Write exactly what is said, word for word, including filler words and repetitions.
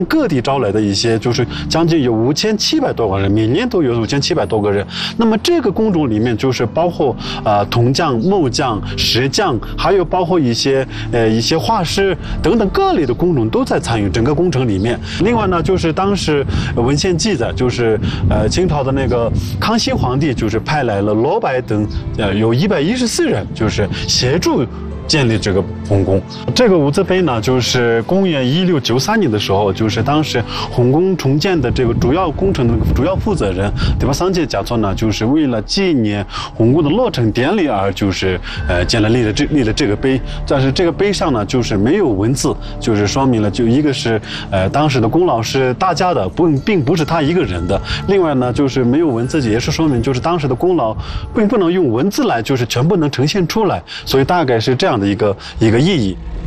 各地招来的一些，就是将近有五千七百多个人，每年都有五千七百多个人。那么这个工种里面，就是包括呃铜匠、木匠、石匠，还有包括一些呃一些画师等等各类的工种都在参与整个工程里面。另外呢，就是当时文献记载，就是呃清朝的那个康熙皇帝，就是派来了罗白等呃有一百一十四人，就是协助建立这个红宫。这个无字碑呢，就是公元一六九三年的时候，就是当时红宫重建的这个主要工程的主要负责人对吧？桑杰嘉措呢，就是为了纪念红宫的落成典礼而就是呃建了立了这立了这个碑。但是这个碑上呢，就是没有文字，就是说明了就一个是呃当时的功劳是大家的，不并不是他一个人的。另外呢，就是没有文字，也是说明就是当时的功劳并不能用文字来就是全部能呈现出来，所以大概是这样的一个一个意义。